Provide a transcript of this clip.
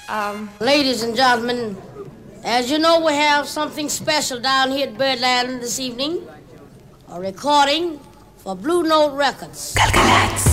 Ladies and gentlemen, as you know, we have something special down here at Birdland this evening. A recording for Blue Note Records. Galgalats.